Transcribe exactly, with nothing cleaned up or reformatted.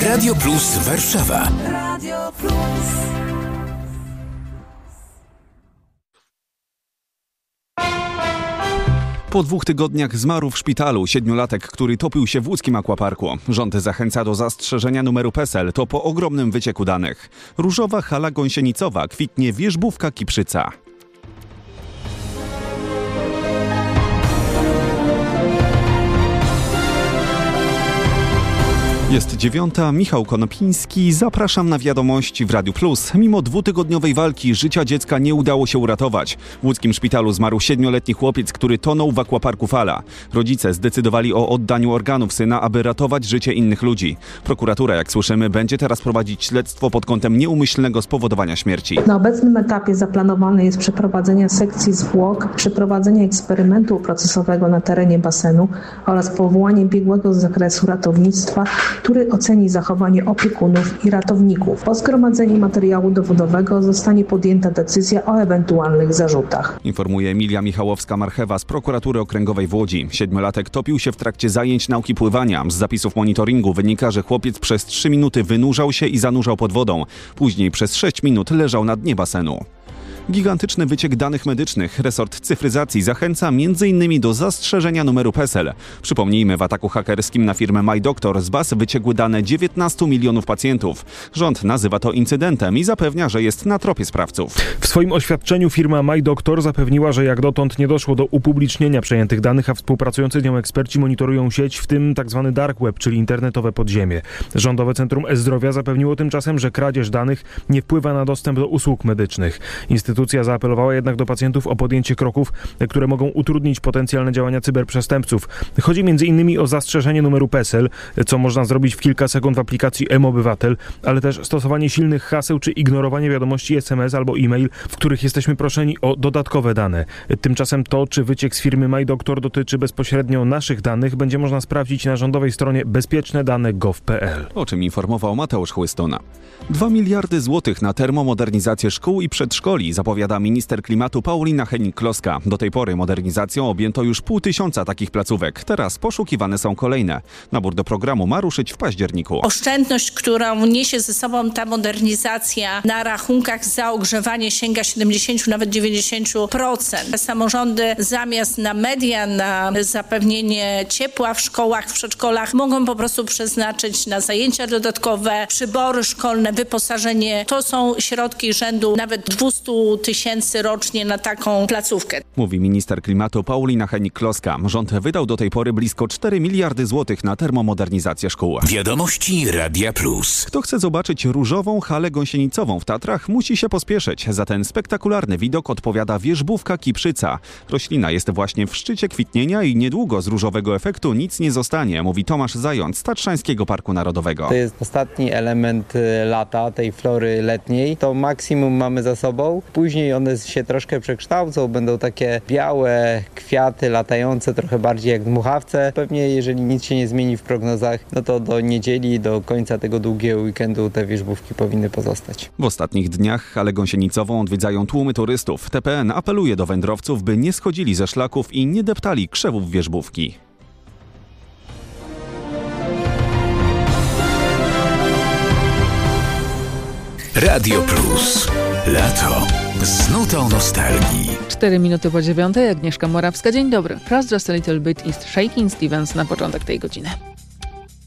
Radio Plus Warszawa. Radio Plus. Po dwóch tygodniach zmarł w szpitalu siedmiolatek, który topił się w łódzkim akwaparku. Rząd zachęca do zastrzeżenia numeru PESEL. To po ogromnym wycieku danych. Różowa hala gąsienicowa, kwitnie wierzbówka Kiprzyca. Jest dziewiąta, Michał Konopiński, zapraszam na wiadomości w Radiu Plus. Mimo dwutygodniowej walki życia dziecka nie udało się uratować. W łódzkim szpitalu zmarł siedmioletni chłopiec, który tonął w akwaparku Fala. Rodzice zdecydowali o oddaniu organów syna, aby ratować życie innych ludzi. Prokuratura, jak słyszymy, będzie teraz prowadzić śledztwo pod kątem nieumyślnego spowodowania śmierci. Na obecnym etapie zaplanowane jest przeprowadzenie sekcji zwłok, przeprowadzenie eksperymentu procesowego na terenie basenu oraz powołanie biegłego z zakresu ratownictwa, który oceni zachowanie opiekunów i ratowników. Po zgromadzeniu materiału dowodowego zostanie podjęta decyzja o ewentualnych zarzutach. Informuje Emilia Michałowska-Marchewa z Prokuratury Okręgowej w Łodzi. Siedmiolatek topił się w trakcie zajęć nauki pływania. Z zapisów monitoringu wynika, że chłopiec przez trzy minuty wynurzał się i zanurzał pod wodą. Później przez sześć minut leżał na dnie basenu. Gigantyczny wyciek danych medycznych. Resort cyfryzacji zachęca między innymi do zastrzeżenia numeru PESEL. Przypomnijmy, w ataku hakerskim na firmę MyDoctor z baz wyciekły dane dziewiętnastu milionów pacjentów. Rząd nazywa to incydentem i zapewnia, że jest na tropie sprawców. W swoim oświadczeniu firma MyDoctor zapewniła, że jak dotąd nie doszło do upublicznienia przejętych danych, a współpracujący z nią eksperci monitorują sieć, w tym tzw. dark web, czyli internetowe podziemie. Rządowe Centrum E-Zdrowia zapewniło tymczasem, że kradzież danych nie wpływa na dostęp do usług medycznych. Instytucja zaapelowała jednak do pacjentów o podjęcie kroków, które mogą utrudnić potencjalne działania cyberprzestępców. Chodzi m.in. o zastrzeżenie numeru PESEL, co można zrobić w kilka sekund w aplikacji M-Obywatel, ale też stosowanie silnych haseł czy ignorowanie wiadomości S M S albo e-mail, w których jesteśmy proszeni o dodatkowe dane. Tymczasem to, czy wyciek z firmy MyDoctor dotyczy bezpośrednio naszych danych, będzie można sprawdzić na rządowej stronie bezpieczne dane kropka gov kropka p l. O czym informował Mateusz Chłystuna. Dwa miliardy złotych na termomodernizację szkół i przedszkoli zapowiada minister klimatu Paulina Hennig-Kloska. Do tej pory modernizacją objęto już pół tysiąca takich placówek. Teraz poszukiwane są kolejne. Nabór do programu ma ruszyć w październiku. Oszczędność, którą niesie ze sobą ta modernizacja na rachunkach za ogrzewanie sięga siedemdziesiąt, nawet dziewięćdziesiąt procent. Samorządy zamiast na media, na zapewnienie ciepła w szkołach, w przedszkolach mogą po prostu przeznaczyć na zajęcia dodatkowe, przybory szkolne, wyposażenie. To są środki rzędu nawet dwieście tysięcy rocznie na taką placówkę. Mówi minister klimatu Paulina Hennig-Kloska. Rząd wydał do tej pory blisko cztery miliardy złotych na termomodernizację szkół. Wiadomości Radia Plus. Kto chce zobaczyć różową halę gąsienicową w Tatrach, musi się pospieszyć. Za ten spektakularny widok odpowiada wierzbówka Kiprzyca. Roślina jest właśnie w szczycie kwitnienia i niedługo z różowego efektu nic nie zostanie, mówi Tomasz Zając z Tatrzańskiego Parku Narodowego. To jest ostatni element lata, tej flory letniej. To maksimum mamy za sobą. Później one się troszkę przekształcą, będą takie białe kwiaty latające, trochę bardziej jak dmuchawce. Pewnie jeżeli nic się nie zmieni w prognozach, no to do niedzieli, do końca tego długiego weekendu te wierzbówki powinny pozostać. W ostatnich dniach halę gąsienicową odwiedzają tłumy turystów. T P N apeluje do wędrowców, by nie schodzili ze szlaków i nie deptali krzewów wierzbówki. Radio Plus. Lato. Z nutą nostalgii. Cztery minuty po dziewiątej, Agnieszka Morawska. Dzień dobry. Cross Just a Little Bit is Shaking Stevens na początek tej godziny.